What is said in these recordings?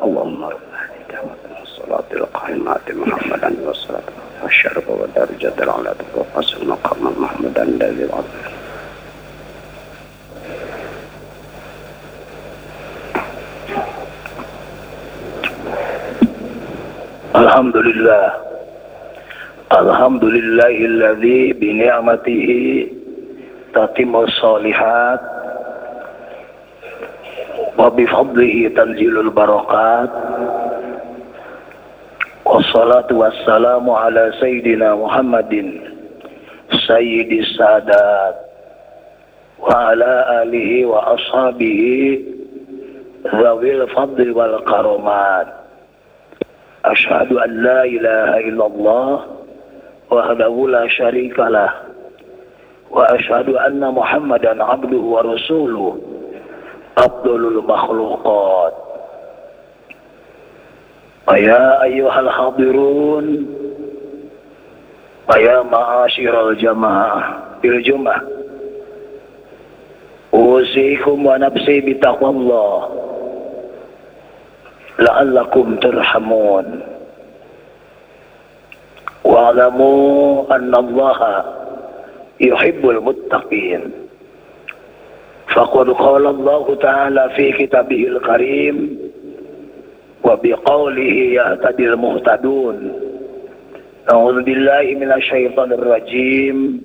Allahumma salatil qaimati Muhammadan wa salatu wa syarfa wa darajatil ala wa qasul maqam Muhammadan dalil azim. Alhamdulillah. Alhamdulillahilladzi bi ni'matihi tatimmu shalihat wa bi fadlihi tanzilul barakat. Wassalatu wassalamu ala sayyidina Muhammadin sayyidis sadat wa ala alihi wa ashabihi dzawil fadli wal karamat. Asyhadu an la ilaha illallah wahdahu la syarikalah wa asyhadu anna Muhammadan abduhu wa rasuluh afdalul makhluqat. Ya ayyuhal hadirun ya ma'asyiral jamaah bil jum'ah usikum wa nafsi bitaqwallah la'allakum turhamun. Wa'lamu anna Allaha yuhibbul muttaqin. Faqad qala Allah ta'ala fi kitabihil karim wa biqaulihi yahtadil muhtadun. A'udzu billahi minasy syaithanir rajim.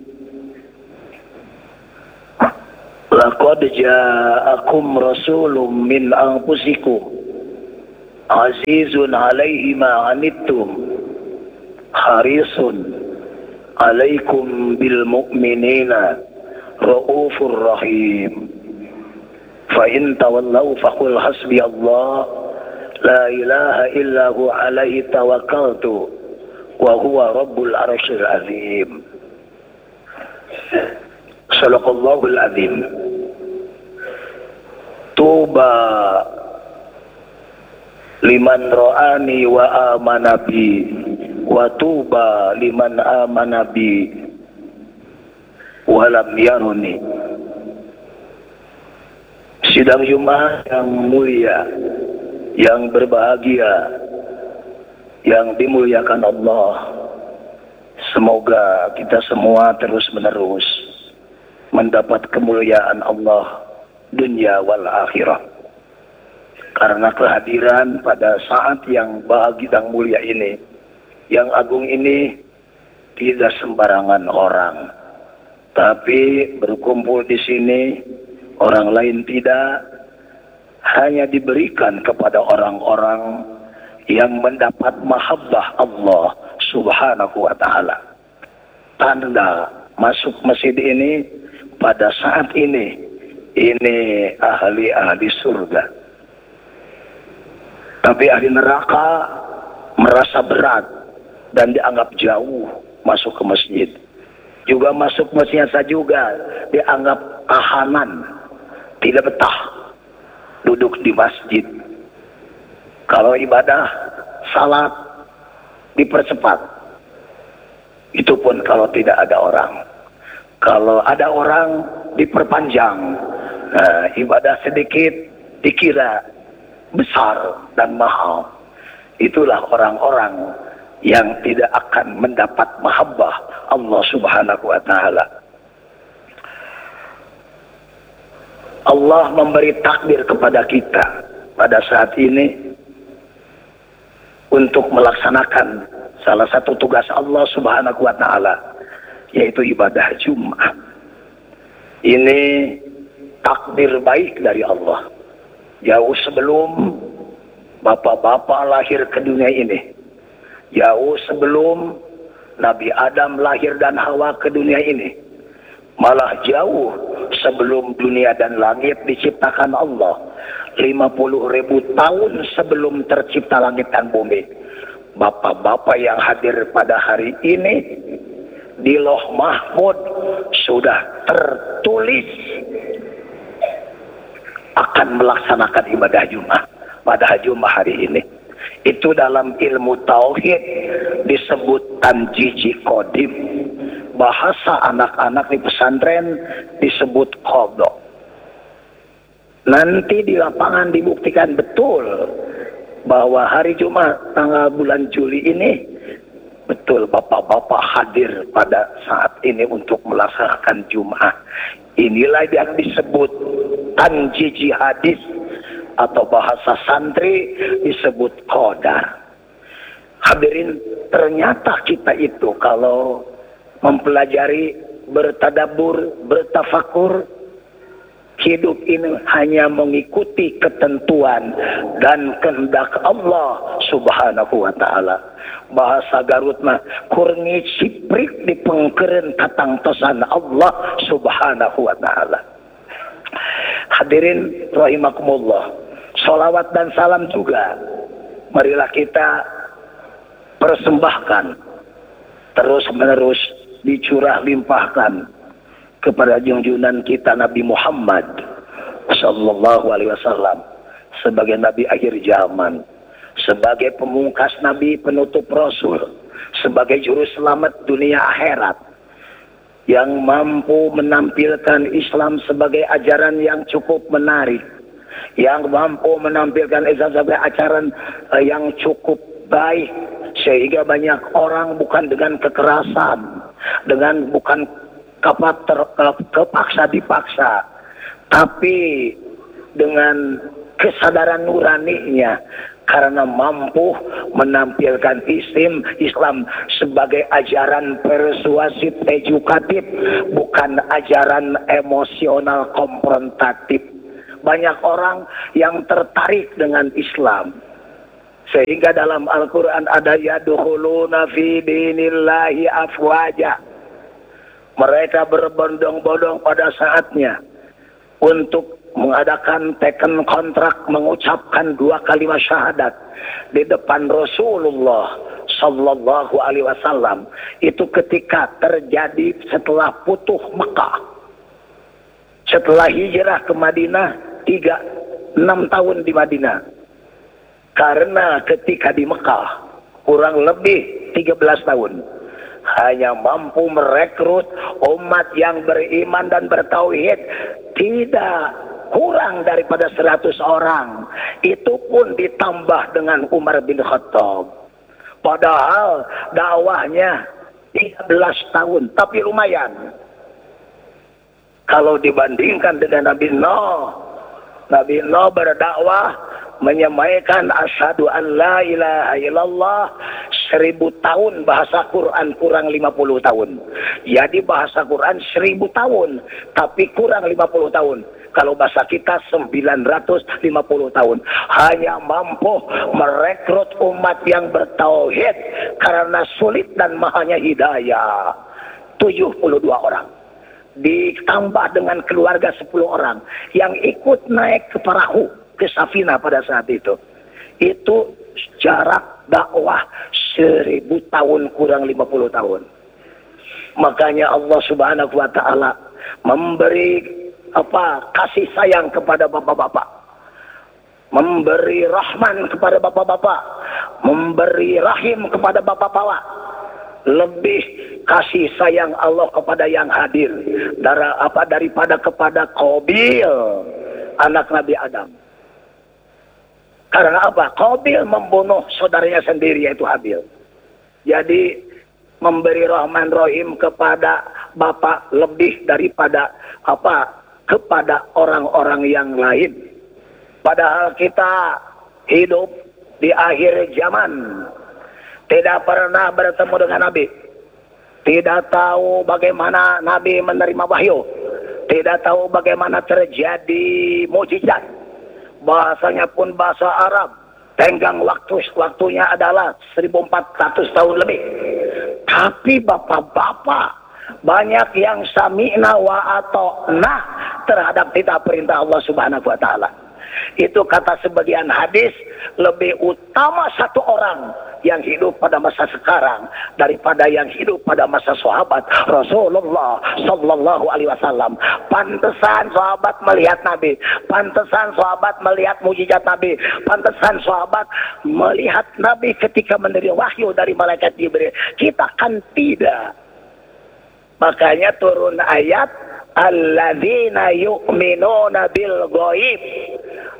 Laqad ja'akum rasulun min anfusikum azizun 'alaihi ma 'anittum harisun 'alaikum bil mu'minina raufur rahim. Fa in tawallaw faqul hasbiyallah la ilaha illa hu 'alaihi tawakkaltu wa huwa rabbul arsyil azim. Shadaqallahul azim. Tuba liman ra'ani wa amana bi wa tuba liman amana bi wa lam yaruni. Sidang Jumat yang mulia, yang berbahagia, yang dimuliakan Allah, semoga kita semua terus-menerus mendapat kemuliaan Allah dunia wal akhirah. Karena kehadiran pada saat yang bahagia dan mulia ini, yang agung ini, tidak sembarangan orang. Tapi berkumpul di sini, orang lain tidak, hanya diberikan kepada orang-orang yang mendapat mahabbah Allah subhanahu wa ta'ala. Tanda masuk masjid ini pada saat ini ahli-ahli surga. Tapi ahli neraka merasa berat dan dianggap jauh masuk ke masjid. Juga masuk masjidnya saja juga dianggap tahanan, tidak betah duduk di masjid. Kalau ibadah salat dipercepat, itu pun kalau tidak ada orang. Kalau ada orang diperpanjang. Nah, ibadah sedikit dikira besar dan mahal. Itulah orang-orang yang tidak akan mendapat mahabbah Allah subhanahu wa ta'ala. Allah memberi takdir kepada kita pada saat ini untuk melaksanakan salah satu tugas Allah subhanahu wa ta'ala, yaitu ibadah Jumat. Ini takdir baik dari Allah. Jauh sebelum bapak-bapak lahir ke dunia ini, jauh sebelum Nabi Adam lahir dan Hawa ke dunia ini, malah jauh sebelum dunia dan langit diciptakan Allah, 50.000 tahun sebelum tercipta langit dan bumi, bapak-bapak yang hadir pada hari ini di Lauh Mahfud sudah tertulis akan melaksanakan ibadah Jumat pada Jumat hari ini. Itu dalam ilmu tauhid disebut tanjiji qadim. Bahasa anak-anak di pesantren disebut qadha. Nanti di lapangan dibuktikan betul bahwa hari Jumat tanggal bulan Juli ini betul bapak-bapak hadir pada saat ini untuk melaksanakan Jumat. Inilah yang disebut tanjiji hadis atau bahasa santri disebut qadar. Hadirin, ternyata kita itu kalau mempelajari, bertadabur, bertafakur, hidup ini hanya mengikuti ketentuan dan kehendak Allah Subhanahu wa ta'ala. Bahasa Garut mah kurni ciprik di pengkeren katangtosan Allah Subhanahu wa ta'ala. Hadirin rahimakumullah, sholawat dan salam juga marilah kita persembahkan, terus menerus dicurah limpahkan kepada junjungan kita Nabi Muhammad sallallahu alaihi wasallam sebagai nabi akhir zaman, sebagai pemungkas nabi, penutup rasul, sebagai juru selamat dunia akhirat, yang mampu menampilkan Islam sebagai ajaran yang cukup menarik, yang mampu menampilkan Islam sebagai ajaran yang cukup baik, sehingga banyak orang bukan dengan kekerasan, bukan kepaksa dipaksa, tapi dengan kesadaran nuraninya, karena mampu menampilkan Islam sebagai ajaran persuasif edukatif, bukan ajaran emosional konfrontatif. Banyak orang yang tertarik dengan Islam, sehingga dalam Al-Quran ada yadkhuluna fi dinillahi afwaja. Mereka berbondong-bondong pada saatnya untuk mengadakan teken kontrak, mengucapkan 2 kalimat syahadat di depan Rasulullah sallallahu alaihi wasallam. Itu ketika terjadi setelah putuh Mekah, setelah hijrah ke Madinah, 6 tahun di Madinah. Karena ketika di Mekah kurang lebih 13 tahun hanya mampu merekrut umat yang beriman dan bertauhid tidak kurang daripada 100 orang. Itu pun ditambah dengan Umar bin Khattab. Padahal dakwahnya 13 tahun, tapi lumayan. Kalau dibandingkan dengan Nabi Nuh berdakwah menyampaikan asyhadu an la ilaha illallah 1000 tahun, bahasa Quran kurang 50 tahun. Jadi bahasa Quran 1000 tahun, tapi kurang 50 tahun. Kalau bahasa kita 950 tahun. Hanya mampu merekrut umat yang bertauhid karena sulit dan mahanya hidayah. 72 orang. Ditambah dengan keluarga 10 orang yang ikut naik ke perahu, ke Safina pada saat itu. Itu jarak dakwah 1000 tahun kurang 50 tahun. Makanya Allah Subhanahu wa ta'ala memberi kasih sayang kepada bapak-bapak, memberi rahman kepada bapak-bapak, memberi rahim kepada bapak-bapak. Lebih kasih sayang Allah kepada yang hadir daripada kepada Qabil, anak Nabi Adam. Karena apa? Qabil membunuh saudaranya sendiri, yaitu Habil. Jadi memberi rahman rahim kepada bapak lebih daripada kepada orang-orang yang lain. Padahal kita hidup di akhir zaman, tidak pernah bertemu dengan Nabi, tidak tahu bagaimana Nabi menerima wahyu, tidak tahu bagaimana terjadi mukjizat. Bahasanya pun bahasa Arab, tenggang waktunya adalah 1400 tahun lebih. Tapi bapak-bapak banyak yang sami'na wa ata'na terhadap perintah Allah Subhanahu wa ta'ala. Itu kata sebagian hadis, lebih utama satu orang yang hidup pada masa sekarang daripada yang hidup pada masa sahabat Rasulullah sallallahu alaihi wasallam. Pantesan sahabat melihat Nabi, pantesan sahabat melihat mukjizat Nabi, pantesan sahabat melihat Nabi ketika menerima wahyu dari malaikat Jibril. Kita kan tidak. Makanya turun ayat alladzina yu'minuna bil ghaib,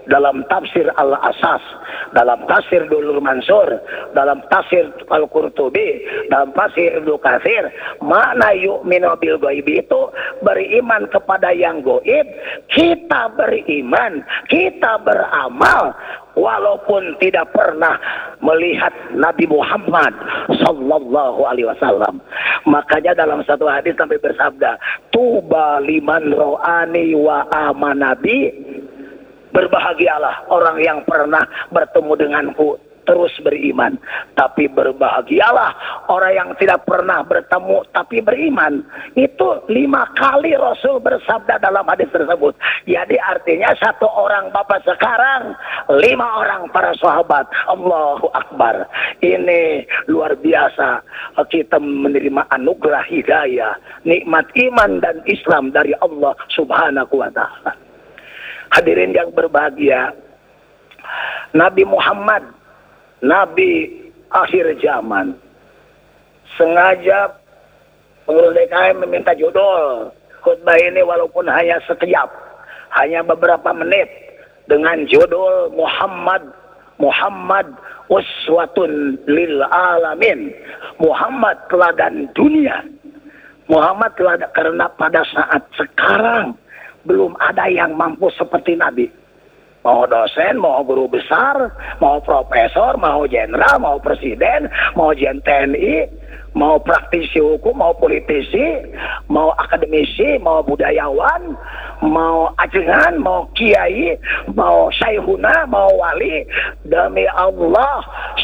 dalam tafsir Al-Asas, dalam tafsir Dulur Mansur, dalam tafsir Al-Qurtubi, dalam tafsir Ibnu Katsir, makna yu'minu bil ghaibi itu beriman kepada yang gaib, kita beriman, kita beramal walaupun tidak pernah melihat Nabi Muhammad sallallahu alaihi wasallam. Makanya dalam satu hadis sampai bersabda, tuba liman ro'ani wa amanabi, berbahagialah orang yang pernah bertemu denganku terus beriman. Tapi berbahagialah orang yang tidak pernah bertemu tapi beriman. Itu 5 kali Rasul bersabda dalam hadis tersebut. Jadi artinya 1 orang Bapak sekarang, 5 orang para sahabat. Allahu Akbar. Ini luar biasa. Kita menerima anugerah hidayah, nikmat iman dan Islam dari Allah Subhanahu wa ta'ala. Hadirin yang berbahagia, Nabi Muhammad, Nabi akhir zaman, sengaja pengurus DKM meminta judul khutbah ini walaupun hanya sekejap, hanya beberapa menit, dengan judul Muhammad uswatun lil alamin, Muhammad teladan dunia. Muhammad teladan, karena pada saat sekarang belum ada yang mampu seperti Nabi. Mau dosen, mau guru besar, mau profesor, mau jenderal, mau presiden, mau jen TNI, mau praktisi hukum, mau politisi, mau akademisi, mau budayawan, mau ajengan, mau kiai, mau syaihuna, mau wali. Demi Allah,